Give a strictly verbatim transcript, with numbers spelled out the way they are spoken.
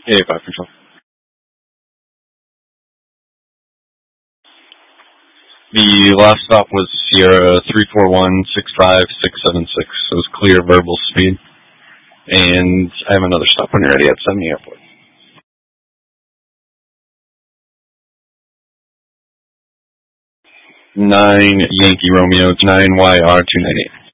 Yeah, five control. The last stop was Sierra three four one six five six seven six. It was clear verbal speed. And I have another stop when you're ready at Sydney Airport. nine Yankee Romeo, nine Y R two nine eight.